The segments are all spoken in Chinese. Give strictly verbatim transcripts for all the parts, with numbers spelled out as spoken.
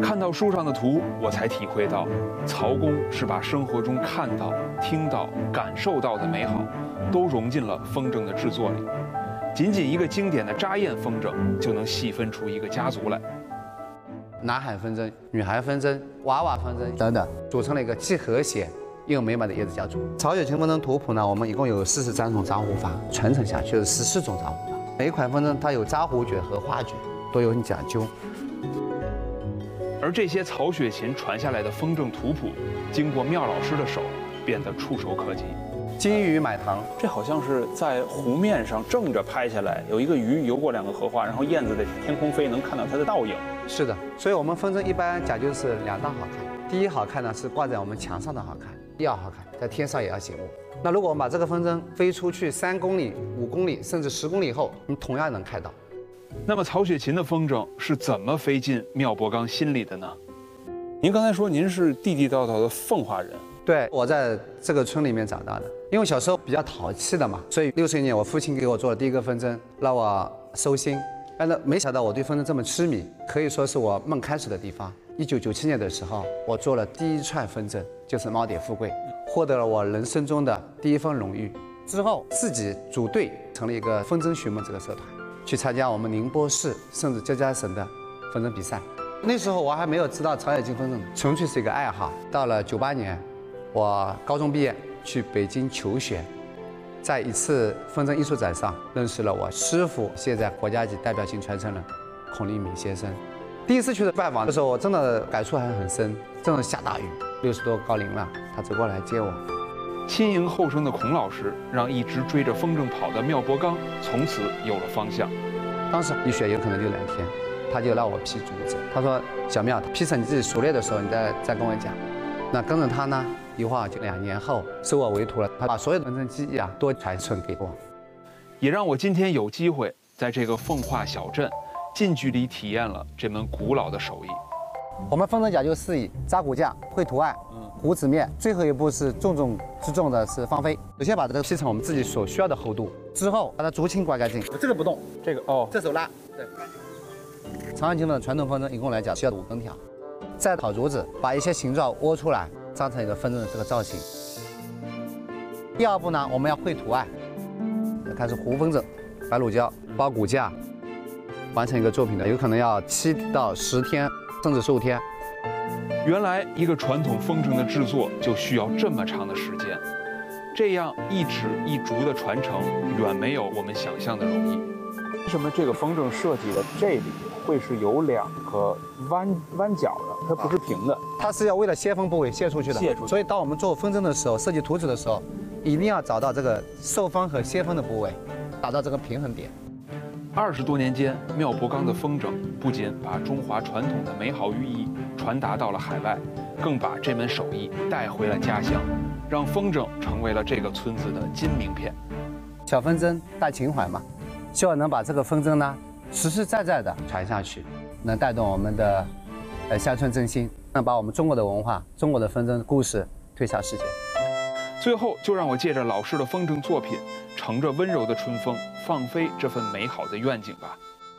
看到书上的图，我才体会到，曹公是把生活中看到、听到、感受到的美好，都融进了风筝的制作里。仅仅一个经典的扎燕风筝，就能细分出一个家族来。 男孩风筝、女孩风筝、娃娃风筝等等，组成了一个既和谐又美满的叶子家族。曹雪芹风筝图谱呢，我们一共有四十三种扎壶法，传承下去有十四种扎壶法。每一款风筝它有扎壶诀和画诀，都有很讲究。 而这些曹雪芹传下来的风筝图谱，经过妙老师的手，变得触手可及。 金鱼买糖， 这好像是在湖面上正着拍下来，有一个鱼游过两个荷花，然后燕子在天空飞，能看到它的倒影。 是的，所以我们风筝一般讲究是两档好看。第一好看呢是挂在我们墙上的好看，第二好看在天上也要醒目。那如果我们把这个风筝飞出去三公里、五公里甚至十公里后，你同样能看到。 那么曹雪芹的风筝是怎么飞进妙伯刚心里的呢？ 您刚才说您是地地道道的奉化人。 对，我在这个村里面长大的，因为小时候比较淘气的嘛，所以六岁年我父亲给我做了第一个风筝，让我收心。但是没想到我对风筝这么痴迷，可以说是我梦开始的地方。一九九七年的时候，我做了第一串风筝，就是猫蝶富贵，获得了我人生中的第一份荣誉。之后自己组队成立一个风筝寻梦这个社团，去参加我们宁波市甚至浙江省的风筝比赛。那时候我还没有知道曹雪芹风筝，纯粹是一个爱好。到了九八年。我高中毕业去北京求学，在一次风筝艺术展上认识了我师傅，现在国家级代表性传承人孔令敏先生。第一次去的拜访的时候，我真的感触还很深，正下大雨，六十多高龄了，他走过来接我。 亲迎后生的孔老师，让一直追着风筝跑的妙伯刚从此有了方向。 当时一学有可能就两天，他就让我劈竹子，他说：“小妙，劈成你自己熟练的时候，你再再跟我讲。”那跟着他呢？一晃就两年后收我为徒了，他把所有的风筝技艺啊都传承给我， 也让我今天有机会在这个奉化小镇近距离体验了这门古老的手艺。 我们风筝讲究四艺：扎骨架、绘图案、糊纸面，最后一步是重中之重的是放飞。首先把这个劈成我们自己所需要的厚度，之后把它竹青刮干净，这个不动， 这个哦， 这手拉。对。曹雪芹的传统风筝一共来讲需要五根条，再烤竹子，把一些形状窝出来。扎成一个风筝的这个造型。第二步呢，我们要绘图案，开始糊风筝，白乳胶包骨架，完成一个作品的，有可能要七到十天，甚至十五天。 原来一个传统风筝的制作就需要这么长的时间，这样一指一竹的传承，远没有我们想象的容易。 为什么这个风筝设计的这里会是有两个弯弯角的？它不是平的。 它是要为了泄风部位泄出去的， 泄出去。 所以当我们做风筝的时候，设计图纸的时候，一定要找到这个受风和泄风的部位，达到这个平衡点。 二十多年间，妙伯刚的风筝不仅把中华传统的美好寓意传达到了海外，更把这门手艺带回了家乡，让风筝成为了这个村子的金名片。 小风筝大情怀嘛，希望能把这个风筝呢实实在在的传下去，能带动我们的呃乡村振兴，能把我们中国的文化、中国的风筝故事推向世界。 最后，就让我借着老师的风筝作品，乘着温柔的春风，放飞这份美好的愿景吧。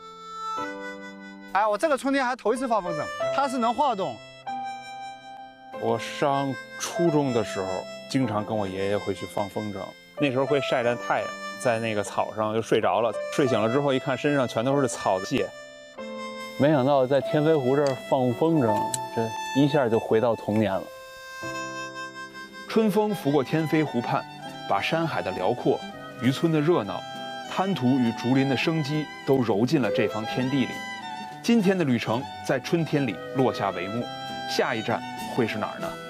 哎，我这个春天还头一次放风筝，它是能晃动。 我上初中的时候，经常跟我爷爷回去放风筝，那时候会晒着太阳，在那个草上就睡着了，睡醒了之后一看身上全都是草的屑。没想到在天飞湖这儿放风筝，这一下就回到童年了。 春风拂过天飞湖畔，把山海的辽阔、渔村的热闹、滩涂与竹林的生机都揉进了这方天地里。今天的旅程在春天里落下帷幕，下一站会是哪儿呢？